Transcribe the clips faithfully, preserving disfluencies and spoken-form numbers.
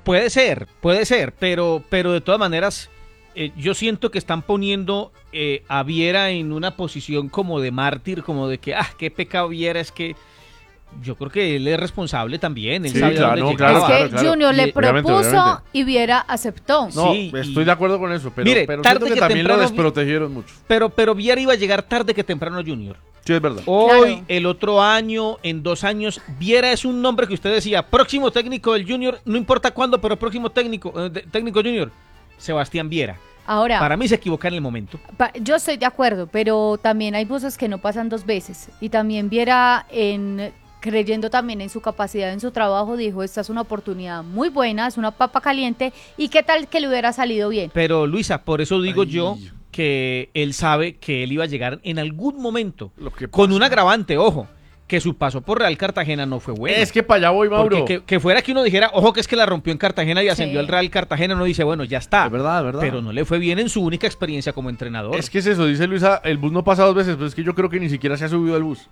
puede ser, puede ser, pero, pero de todas maneras, eh, yo siento que están poniendo eh, a Viera en una posición como de mártir, como de que, ah, qué pecado Viera, es que yo creo que él es responsable también, él Sí, sabe claro, a dónde no, llegaba. claro, es que claro, claro. Junior le Y- obviamente, propuso obviamente. y Viera aceptó. No, Sí, estoy y- de acuerdo con eso, pero, Mire, pero tarde siento que, que también lo temprano- desprotegieron mucho. Pero, pero Viera iba a llegar tarde que temprano Junior. Sí, es verdad. Hoy, Claro. el otro año, en dos años, Viera es un nombre que usted decía, próximo técnico del Junior, no importa cuándo, pero próximo técnico, eh, de- técnico Junior, Sebastián Viera. Ahora, Para mí se equivoca en el momento. pa- yo estoy de acuerdo, pero también hay cosas que no pasan dos veces. Y también Viera, en, creyendo también en su capacidad, en su trabajo, dijo, esta es una oportunidad muy buena, es una papa caliente, y qué tal que le hubiera salido bien. Pero Luisa, por eso digo Ay. yo que él sabe que él iba a llegar en algún momento, Lo que con pasa- un agravante, ojo, que su paso por Real Cartagena no fue bueno. Es que para allá voy, Mauro. Porque que, que fuera que uno dijera, ojo, que es que la rompió en Cartagena y ascendió Sí. al Real Cartagena, uno dice, bueno, ya está. Es verdad, es verdad. Pero no le fue bien en su única experiencia como entrenador. Es que es eso, dice Luisa, el bus no pasa dos veces, pero es que yo creo que ni siquiera se ha subido al bus.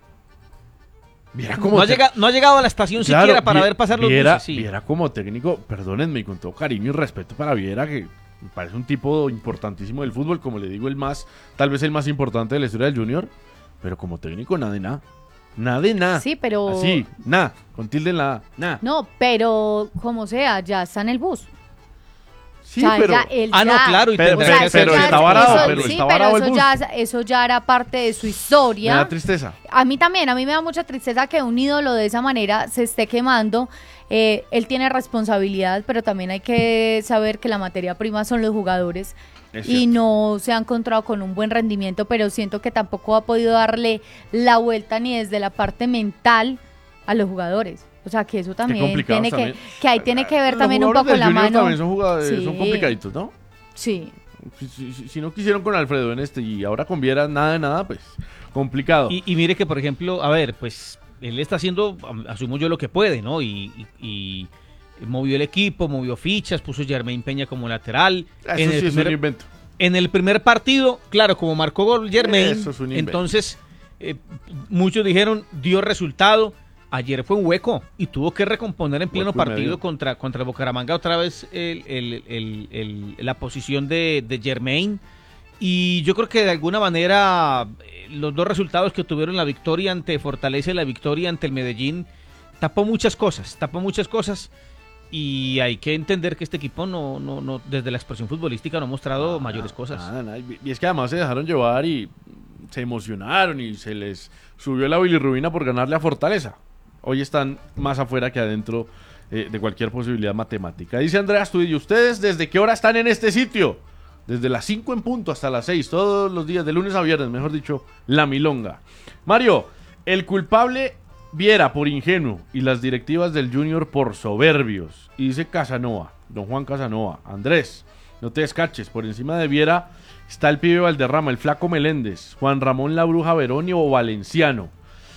Viera cómo no, ha te- llega- no ha llegado a la estación Claro, siquiera para Vi- ver pasar los Viera, buses. Sí. Viera como técnico, perdónenme, y con todo cariño y respeto para Viera, que me parece un tipo importantísimo del fútbol, como le digo, el más, tal vez el más importante de la historia del Junior, pero como técnico nada de nada. Nada de nada. Sí, pero... Así, nada, con tilde en la A, nada. No, pero como sea, ya está en el bus. Sí, O sea, pero... ya- él Ah, no, ya- claro, y Pero- o sea, pero- eso pero ya- está varado, eso- pero sí, está pero varado el eso bus. ya, eso ya era parte de su Me historia. da tristeza. A mí también, a mí me da mucha tristeza que un ídolo de esa manera se esté quemando. Eh, él tiene responsabilidad, pero también hay que saber que la materia prima son los jugadores Es y cierto. no se ha encontrado con un buen rendimiento, pero siento que tampoco ha podido darle la vuelta ni desde la parte mental a los jugadores. O sea, que eso también complicados tiene que, también. que ahí tiene que ver Los también un jugadores poco del la Junior mano. También son, jugadores, son Sí. complicaditos, ¿no? Sí. Si, si- si- si no quisieron con Alfredo en este y ahora con Viera nada de nada, pues complicado. Y, y mire que, por ejemplo, a ver, pues él está haciendo, am- asumo yo, lo que puede, ¿no? Y, y- y movió el equipo, movió fichas, puso a Jermaine Peña como lateral. Eso en, sí el es un primer, invento. en el primer partido, claro, como marcó gol Jermaine, Eso es un invento. entonces eh, muchos dijeron, dio resultado. Ayer fue un hueco y tuvo que recomponer en pleno Hueco y partido medio. contra, contra el Bucaramanga otra vez el- el- el- el- la posición de, de Jermaine. Y yo creo que de alguna manera eh, los dos resultados que tuvieron, la victoria ante Fortaleza y la victoria ante el Medellín, tapó muchas cosas, tapó muchas cosas. Y hay que entender que este equipo no, no, no, desde la expresión futbolística no ha mostrado mayores cosas. Nada, nada. Y y es que además se dejaron llevar y se emocionaron y se les subió la bilirrubina por ganarle a Fortaleza. Hoy están más afuera que adentro eh, de cualquier posibilidad matemática. Dice Andrea Astudillo, ¿ustedes desde qué hora están en este sitio? Desde las cinco en punto hasta las seis, todos los días, de lunes a viernes, mejor dicho, la milonga. Mario, el culpable Viera por ingenuo y las directivas del Junior por soberbios. Y dice Casanova, don Juan Casanova, Andrés, no te descaches, por encima de Viera está el pibe Valderrama, el flaco Meléndez, Juan Ramón la Bruja Veroni o Valenciano.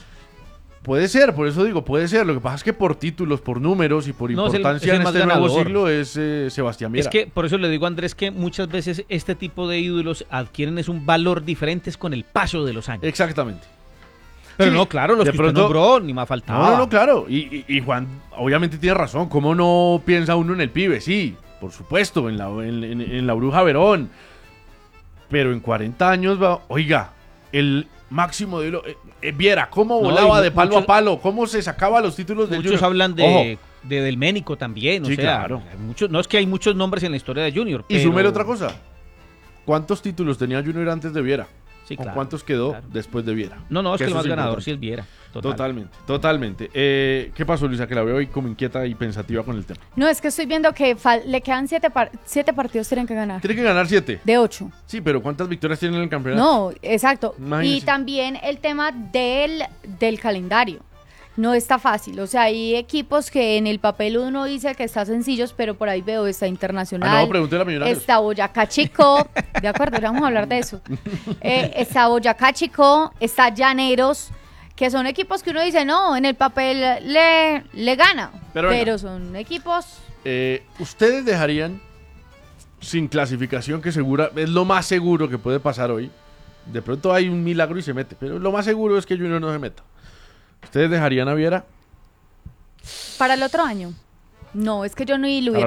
Puede ser, por eso digo, puede ser. Lo que pasa es que por títulos, por números y por No, es el- importancia es el en más este nuevo ganador. siglo es eh, Sebastián Viera. Es que por eso le digo a Andrés que muchas veces este tipo de ídolos adquieren es un valor diferente con el paso de los años. Exactamente. Pero Sí, no, claro, los de que pronto- usted nombró, ni más faltaba. No, no, no, claro. Y, y- y Juan, obviamente tiene razón. ¿Cómo no piensa uno en el pibe? Sí, por supuesto, en la, en, en- en la Bruja Verón. Pero en cuarenta años, va, oiga, el máximo de... Lo, eh, eh, Viera, cómo No, volaba y de palo muchos- a palo, cómo se sacaba los títulos del Muchos Junior. hablan de, Ojo, de Del Ménico también, o Sí, sea, claro. hay muchos, no es que hay muchos nombres en la historia de Junior. y pero- súmele otra cosa. ¿Cuántos títulos tenía Junior antes de Viera? Sí, ¿Con claro, cuántos quedó claro. después de Viera? No, no, es que, el eso más es ganador importante. sí es Viera. Total. Totalmente, totalmente. Eh, ¿Qué pasó, Luisa? Que la veo ahí como inquieta y pensativa con el tema. No, es que estoy viendo que fal- le quedan siete, par- siete partidos, tienen que ganar. Tiene que ganar siete. De ocho. Sí, pero ¿cuántas victorias tiene en el campeonato? No, exacto. Imagínese. Y también el tema del, del calendario. No está fácil. O sea, hay equipos que en el papel uno dice que está sencillos, pero por ahí veo está Internacional. Ah, no, pregúntele a Millonarios. Está Boyacá Chico. De acuerdo, ya vamos a hablar de eso. Eh, está Boyacá Chico, está Llaneros, que son equipos que uno dice, no, en el papel le, le gana. Pero Pero, venga. son equipos... Eh, ¿Ustedes dejarían sin clasificación, que segura es lo más seguro que puede pasar hoy? De pronto hay un milagro y se mete, pero lo más seguro es que Junior no se meta. ¿Ustedes dejarían a Viera? Para el otro año. No, es que yo no lo hubiera